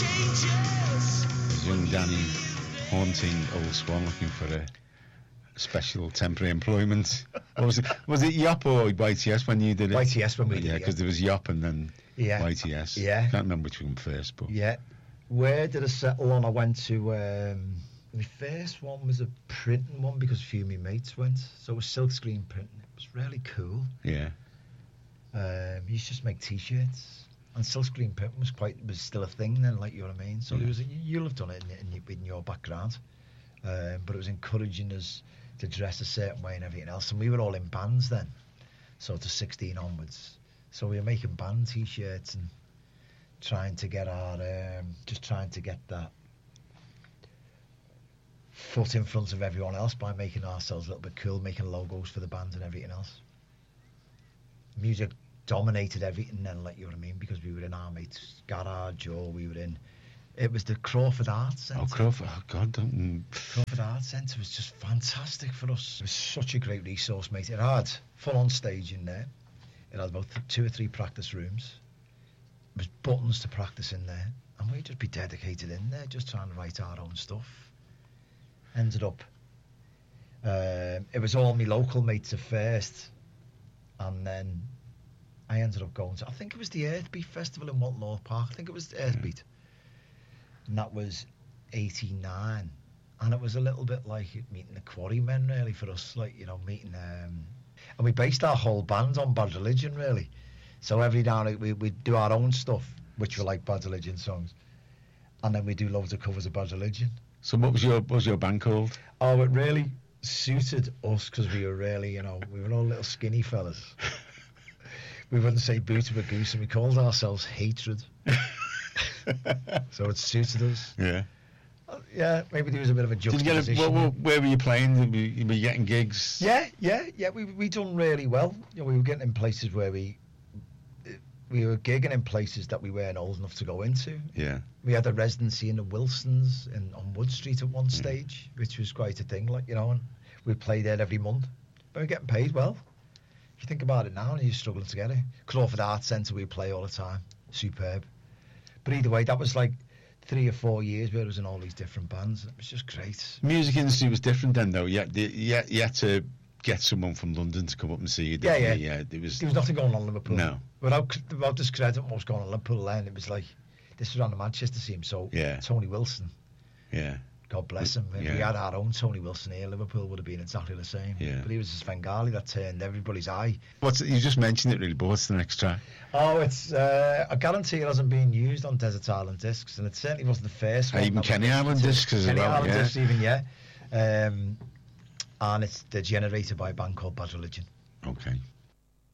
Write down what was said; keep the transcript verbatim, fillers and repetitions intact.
There's young Danny haunting Old Swan looking for a special temporary employment. What was it? Was it Yop or Y T S when you did it? Y T S when we did it. Yeah, because there was Yop and then yeah. Y T S. Yeah. Can't remember which one first, but yeah. Where did I settle on? I went to um, my first one was a printing one because a few of my mates went. So it was silk screen printing. It was really cool. Yeah. Um, you used to just make T-shirts. And silk screen printing was quite was still a thing then, like you know what I mean. So yeah. there was a, you'll have done it in, in, in your background, um, but it was encouraging us to dress a certain way and everything else. And we were all in bands then, so to sixteen onwards. So we were making band T-shirts and trying to get our um, just trying to get that foot in front of everyone else by making ourselves a little bit cool, making logos for the band and everything else. Music dominated everything then, like you know what I mean, because we were in our mate's garage or we were in, it was the Crawford Arts Centre. Oh, Crawford, oh God, don't... Crawford Arts Centre was just fantastic for us. It was such a great resource, mate. It had full-on stage in there. It had about th- two or three practice rooms. There was buttons to practice in there. And we'd just be dedicated in there, just trying to write our own stuff. Ended up, um, it was all my local mates at first. And then I ended up going to, I think it was the Earthbeat Festival in Walton North Park. I think it was Earthbeat. Yeah. And that was eighty-nine. And it was a little bit like meeting the Quarrymen, really, for us. Like, you know, meeting... Um, and we based our whole band on Bad Religion, really. So every now and then we, we'd do our own stuff, which were like Bad Religion songs. And then we do loads of covers of Bad Religion. So what was your, what was your band called? Oh, it really suited us because we were really, you know, we were all little skinny fellas. We wouldn't say boo to a goose, and we called ourselves Hatred. So it suited us. Yeah. Uh, yeah, maybe there was a bit of a juxtaposition. Did you get a, what, what, where were you playing? Were you, were you getting gigs? Yeah, yeah, yeah. We we done really well. You know, we were getting in places where we we were gigging in places that we weren't old enough to go into. Yeah. We had a residency in the Wilsons in, on Wood Street at one stage, mm. which was quite a thing, like, you know, and we played there every month. But we were getting paid well. If you think about it now, and you're struggling to get it. Crawford Arts Centre, we play all the time. Superb. But either way, that was like three or four years where it was in all these different bands. It was just great. Music industry was different then, though. You had, you had, you had to get someone from London to come up and see you. Yeah, yeah. yeah it was, there was nothing going on in Liverpool. No. Without, without discrediting what was going on in Liverpool then, it was like, this was on the Manchester scene, so yeah. Tony Wilson. Yeah. God bless him. If yeah. we had our own Tony Wilson here, Liverpool would have been exactly the same. Yeah. But he was a Svengali that turned everybody's eye. What's You just mentioned it really, but what's the next track? Oh, it's, uh, I guarantee it hasn't been used on Desert Island Discs, and it certainly wasn't the first one. Even Kenny Island Discs as well. Kenny Island yeah. Discs even, yeah. Um, and it's the generator by a band called Bad Religion. Okay.